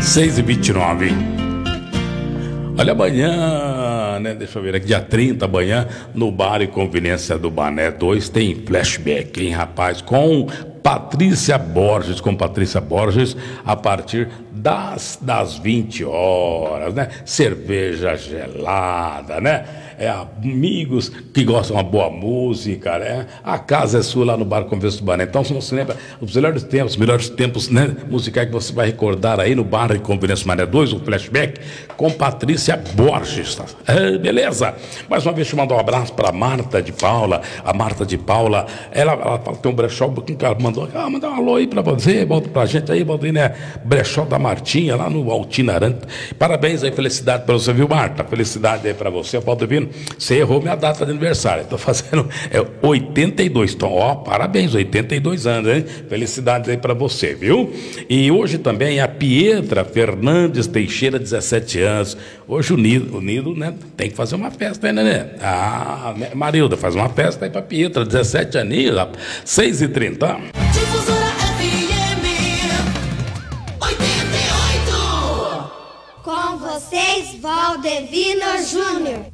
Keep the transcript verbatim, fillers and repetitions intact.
seis e vinte e nove. Olha, amanhã, né? Deixa eu ver aqui, dia trinta, amanhã, no Bar e Conveniência do Bané dois, tem flashback, hein, rapaz? Com Patrícia Borges, com Patrícia Borges, a partir das, das vinte horas, né? Cerveja gelada, né? É, amigos que gostam de uma boa música, né? A casa é sua lá no Bar Conveniência do Bané. Então, se você lembra os melhores tempos, os melhores tempos, né, musicais que você vai recordar aí no Bar e Conveniência do Bané dois, o flashback com Patrícia Borges. Tá? É, beleza? Mais uma vez, chamando um abraço para Marta de Paula. A Marta de Paula, ela, ela tem um brechó, que ela mandou, ah, mandar um alô aí para você, volta pra gente aí, volta aí, né? Brechó da Martinha, lá no Altinarante. Parabéns aí, felicidade para você, viu, Marta? Felicidade aí para você, Paulo Divino. Você errou minha data de aniversário. Estou fazendo é, oitenta e dois. Então, ó, parabéns, oitenta e dois anos, hein? Felicidades aí para você, viu? E hoje também a Pietra Fernandes Teixeira, dezessete anos. Hoje o Nido, o Nido, né? Tem que fazer uma festa aí, né? Ah, Marilda, faz uma festa aí para Pietra, dezessete aninhos, seis e trinta. Difusora F M oitenta e oito. Com vocês, Valdevino Júnior.